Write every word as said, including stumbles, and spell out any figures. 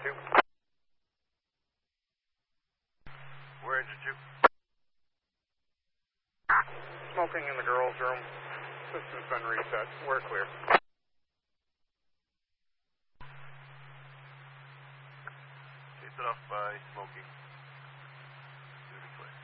two. We're engine two. Smoking in the girls' room. System's been reset. We're clear. Chase it off by smoking.